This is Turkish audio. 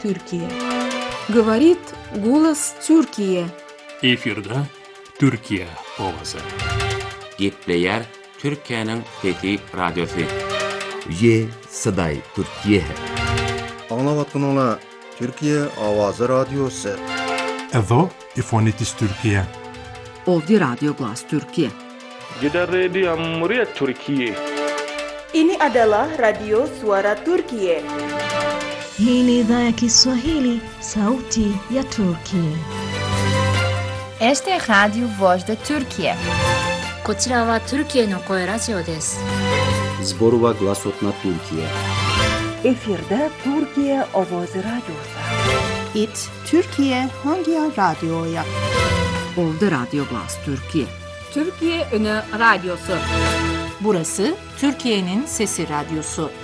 Türkiye. Говорит голос Türkiye. Efirde Türkiye ovazy. Gepleyer Türkiye'nin Fethi Radyosu. Ye Saday Türkiye. Anlavatqanlar Türkiye Avazı Radyosu. Ezo İfonitis Türkiye. Ovdje Radio Glas Türkiye. Gidan Rediyo Muryat Türkiye. Ini adalah Radio Suara Türkiye. Hii ni idhaa ya Kiswahili, sauti ya Turkiye. Este es Radio Voz de Türkiye. こちらはトルキエの声ラジオです。 Zborova Glasotna Türkiye. Efirde Türkiye Ovozi Radyosu. İt Türkiye Hangi Radyo'ya? Ovdje Radio Glas Türkiye. Türkiye Önü Radyosu. Burası Türkiye'nin Sesi Radyosu.